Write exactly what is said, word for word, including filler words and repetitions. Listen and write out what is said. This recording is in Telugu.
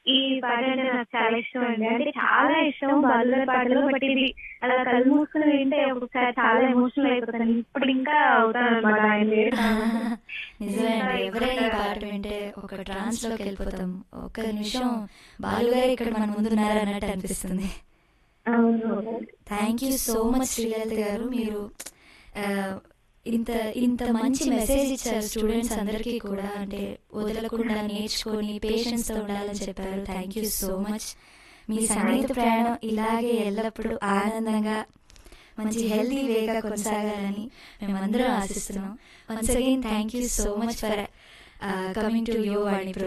ఈ పాటంటే నాకు చాలా ఇష్టం అండి. అంటే చాలా ఇష్టం బాలుగారి పాటలు. బట్ ఇది అలా కళ్ళు మూసుకొని వింటే ఒక్కొక్కసారి చాలా ఎమోషనల్ అయిపోతాను. ఇప్పుడు ఇంకా అవుతానన్నమాట ఆయన లిరిక్స్ నిజమే ఇంకా అండి. ఎవరైనా ఈ ఎక్కువగా పాట వింటే ఒక ట్రాన్స్ లోకి వెళ్ళిపోతాం. ఒక్క నిమిషం బాలుగారు ఇక్కడ మన ముందు ఉన్నారు అన్నట్టు అనిపిస్తుంది. అవును. Thank you so much Sri Lalitha గారు. మీరు ఆ, ఇంత ఇంత మంచి మెసేజ్ ఇచ్చారు స్టూడెంట్స్ అందరికీ కూడా. అంటే వదలకుండా నేర్చుకొని పేషెన్స్తో ఉండాలని చెప్పారు. Thank you so much. మీ సంగీత ప్రయాణం ఇలాగే ఎల్లప్పుడూ ఆనందంగా మంచి హెల్దీ వేగా కొనసాగాలని మేమందరం ఆశిస్తున్నాం. Once again thank you so much for coming to your Vani.